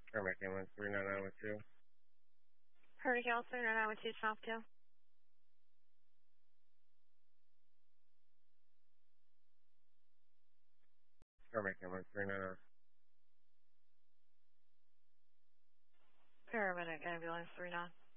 Paramedic ambulance 39912. Hurricane 39912 South 2. Paramedic ambulance 399. Paramedic ambulance 39.